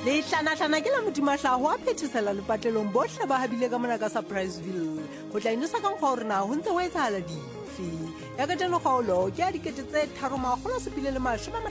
le hlana-hlana ke la modimahlago a phethesela lepatlelong bohle ba habile ka mona ka Surpriseville go tla inosa ka nkgwa gore na go ntse go etsagala dife ya katelo kgaolo ke ya dikete tse 3,750